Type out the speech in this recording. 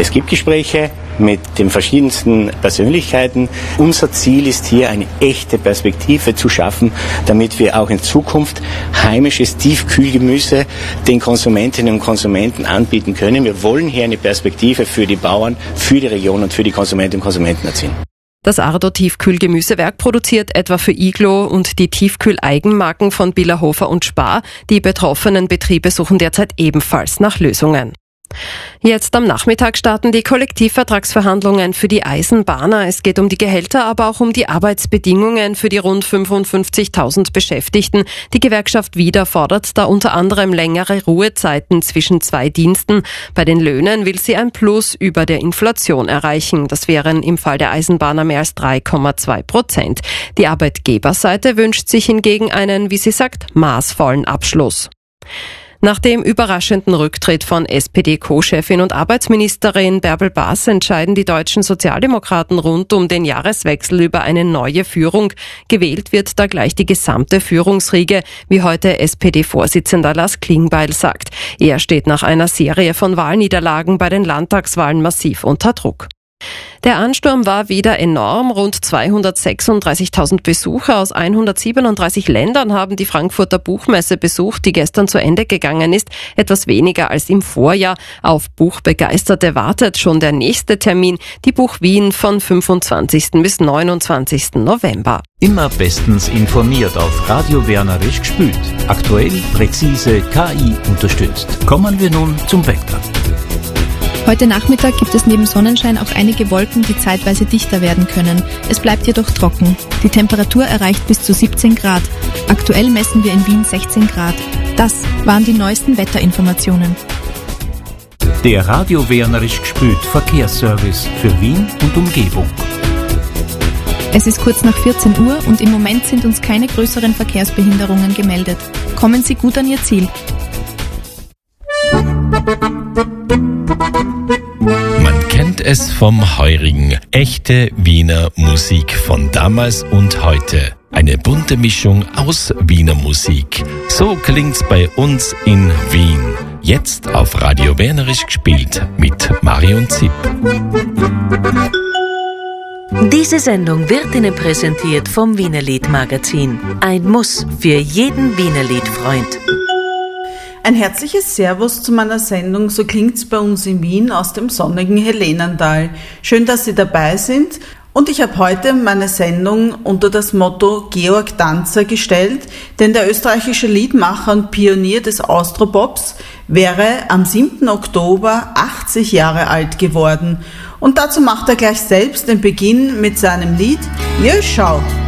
Es gibt Gespräche mit den verschiedensten Persönlichkeiten. Unser Ziel ist hier, eine echte Perspektive zu schaffen, damit wir auch in Zukunft heimisches Tiefkühlgemüse den Konsumentinnen und Konsumenten anbieten können. Wir wollen hier eine Perspektive für die Bauern, für die Region und für die Konsumentinnen und Konsumenten erzielen. Das Ardo Tiefkühlgemüsewerk produziert etwa für Iglo und die Tiefkühl-Eigenmarken von Billerhofer und Spar. Die betroffenen Betriebe suchen derzeit ebenfalls nach Lösungen. Jetzt am Nachmittag starten die Kollektivvertragsverhandlungen für die Eisenbahner. Es geht um die Gehälter, aber auch um die Arbeitsbedingungen für die rund 55.000 Beschäftigten. Die Gewerkschaft Wieder fordert da unter anderem längere Ruhezeiten zwischen 2 Diensten. Bei den Löhnen will sie ein Plus über der Inflation erreichen. Das wären im Fall der Eisenbahner mehr als 3,2%. Die Arbeitgeberseite wünscht sich hingegen einen, wie sie sagt, maßvollen Abschluss. Nach dem überraschenden Rücktritt von SPD-Co-Chefin und Arbeitsministerin Bärbel Baas entscheiden die deutschen Sozialdemokraten rund um den Jahreswechsel über eine neue Führung. Gewählt wird da gleich die gesamte Führungsriege, wie heute SPD-Vorsitzender Lars Klingbeil sagt. Er steht nach einer Serie von Wahlniederlagen bei den Landtagswahlen massiv unter Druck. Der Ansturm war wieder enorm. Rund 236.000 Besucher aus 137 Ländern haben die Frankfurter Buchmesse besucht, die gestern zu Ende gegangen ist. Etwas weniger als im Vorjahr. Auf Buchbegeisterte wartet schon der nächste Termin, die Buch Wien von 25. bis 29. November. Immer bestens informiert auf Radio Wernerisch gespült. Aktuell, präzise, KI unterstützt. Kommen wir nun zum Wetter. Heute Nachmittag gibt es neben Sonnenschein auch einige Wolken, die zeitweise dichter werden können. Es bleibt jedoch trocken. Die Temperatur erreicht bis zu 17 Grad. Aktuell messen wir in Wien 16 Grad. Das waren die neuesten Wetterinformationen. Der Radio Wernerisch gespült Verkehrsservice für Wien und Umgebung. Es ist kurz nach 14 Uhr und im Moment sind uns keine größeren Verkehrsbehinderungen gemeldet. Kommen Sie gut an Ihr Ziel. Man kennt es vom Heurigen. Echte Wiener Musik von damals und heute. Eine bunte Mischung aus Wiener Musik. So klingt's bei uns in Wien. Jetzt auf Radio Wernerisch gespielt mit Marion Zipp. Diese Sendung wird Ihnen präsentiert vom Wienerlied Magazin. Ein Muss für jeden Wienerlied-Freund. Ein herzliches Servus zu meiner Sendung So klingt's bei uns in Wien aus dem sonnigen Helenental. Schön, dass Sie dabei sind. Und ich habe heute meine Sendung unter das Motto Georg Danzer gestellt, denn der österreichische Liedmacher und Pionier des Austropops wäre am 7. Oktober 80 Jahre alt geworden. Und dazu macht er gleich selbst den Beginn mit seinem Lied Ja, schau.